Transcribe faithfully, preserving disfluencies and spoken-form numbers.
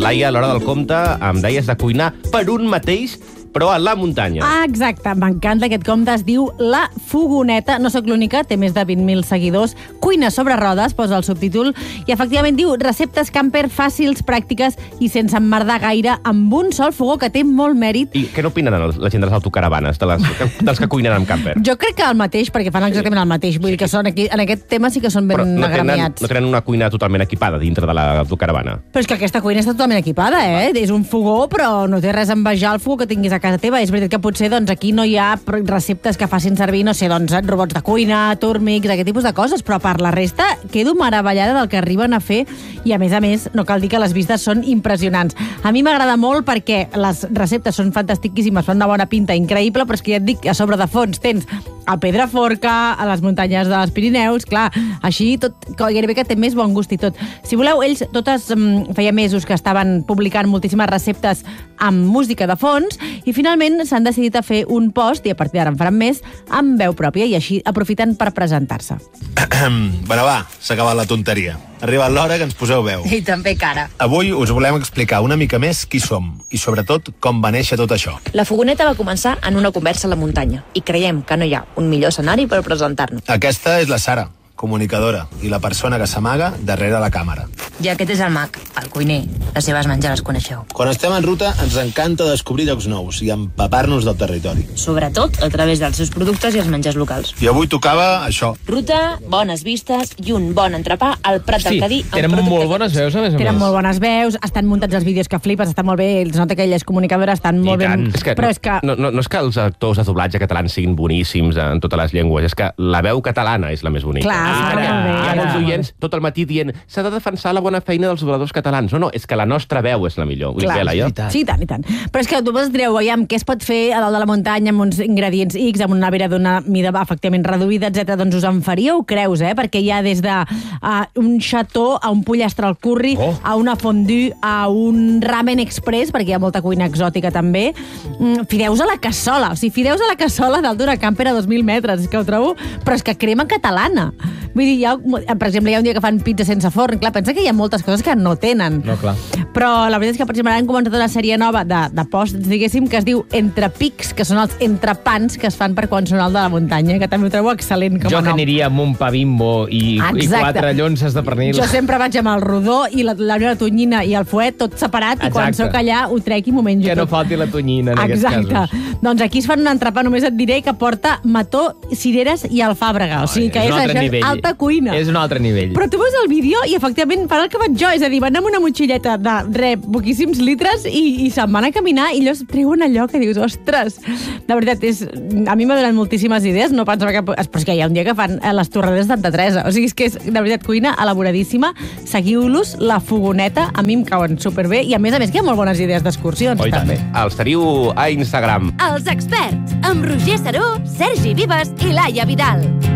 Laia, a l'hora del compte, em deies de cuinar per un mateix, però a la muntanya. Ah, exacte. M'encanta aquest compte. Es diu La Fogoneta. No sóc l'única, té més de vint mil seguidors. Cuina sobre rodes, posa el subtítol, i efectivament diu receptes camper fàcils, pràctiques i sense emmerdar gaire, amb un sol fogó, que té molt mèrit. I què n'opinen la gent de les autocaravanes, de les, dels que cuinen amb camper? Jo crec que el mateix, perquè fan exactament el mateix. Vull dir que són aquí, en aquest tema sí que són ben però no tenen, agremiats. no tenen una cuina totalment equipada dintre de l'autocaravana. Però és que aquesta cuina està totalment equipada, eh? És un fogó, però no té res a envejar el fogó que tinguis a casa teva. És veritat que potser doncs, aquí no hi ha receptes que facin servir, no sé, doncs, robots de cuina, túrmics, aquest tipus de coses, però per la resta quedo meravellada del que arriben a fer i, a més a més, no cal dir que les vistes són impressionants. A mi m'agrada molt perquè les receptes són fantastiquíssimes, fan una bona pinta increïble, però és que ja et dic, a sobre de fons tens a Pedraforca, a les muntanyes dels Pirineus, clar, així tot, gairebé que té més bon gust i tot. Si voleu, ells totes um, feia mesos que estaven publicant moltíssimes receptes amb música de fons i finalment s'han decidit a fer un post, i a partir d'ara en faran més, amb veu pròpia i així aprofiten per presentar-se. Bueno, va, s'ha acabat la tonteria. Ha arribat l'hora que ens poseu veu. I també cara. Avui us volem explicar una mica més qui som i, sobretot, com va néixer tot això. La Fogoneta va començar en una conversa a la muntanya i creiem que no hi ha un millor escenari per presentar-nos. Aquesta és la Sara, comunicadora, i la persona que s'amaga darrere la càmera. I aquest és el Mac, el cuiner. Les seves menjars les coneixeu. Quan estem en ruta ens encanta descobrir llocs nous i empapar-nos del territori. Sobretot a través dels seus productes i els menjars locals. I avui tocava això. Ruta, bones vistes i un bon entrepà al Prat del Cadí. Sí, tenen molt bones veus, a més a més. Tenen molt bones veus, estan muntats els vídeos que flipes, estan molt bé, es nota que ella és comunicadora, estan molt ben... És que, però no, és que... No, no, no és que els actors de doblatge catalans siguin boníssims en totes les llengües, és que la veu catalana és la més bonica. Clar, ah, molt bé. Hi ha molts oients tot el matí dient s'ha de defensar la bona feina dels dobladors catalans. No, no, és que la nostra veu és la millor. Clar, Ui, Laia? sí, i tant, i tant. Però és que vosaltres direu, aviam, què es pot fer a dalt de la muntanya amb uns ingredients X, amb una nevera d'una mida efectivament reduïda, etcètera. Doncs us en faríeu creus, eh? Perquè hi ha des de uh, un xató a un pollastre al curri, oh. a una fondue, a un ramen express, perquè hi ha molta cuina exòtica també, mm, fideus a la cassola, o sigui, fideus a la cassola dalt d'una camper a dos mil metres, és que ho trobo, però és que crema catalana. Vull dir, hi ha, per exemple, hi ha un dia que fan pizza sense forn, clar, pensa que hi ha moltes coses que no tenen. No, clar. Però la veritat és que, per exemple, han començat una sèrie nova de, de posts, diguéssim, que es diu Entrepics, que són els entrepans que es fan per quan són alt de la muntanya, que també ho trobo excel·lent com a Jo nom. que aniria amb un pa Bimbo i, i quatre llonces de pernil. Jo sempre vaig amb el rodó i la, la, la tonyina i el fuet, tot separat, Exacte. I quan sóc allà ho trec i m'ho menjo Que tot. no falti la tonyina, en Exacte. aquests casos. Doncs aquí es fan un entrepà, només et diré, que porta mató, cireres i alfàbrega. O sigui que és, un altre això, nivell. alta cuina. És un altre nivell. Però tu veus el vídeo i efectivament fan el que faig jo, és a dir, van amb una motxilleta de re, poquíssims litres i, i se'n van a caminar i ells treuen allò que dius, ostres, de veritat, és, a mi m'ha donat moltíssimes idees, no pensava que... Però és que hi ha un dia que fan les torrades de Santa Teresa, o sigui, és que és, de veritat, cuina elaboradíssima, seguiu-los, La Fogoneta, a mi em cauen superbé, i a més a més que hi ha molt bones idees d'excursions. Oi, també. Els teniu a Instagram. Els experts, amb Roger Saró, Sergi Vives i Laia Vidal.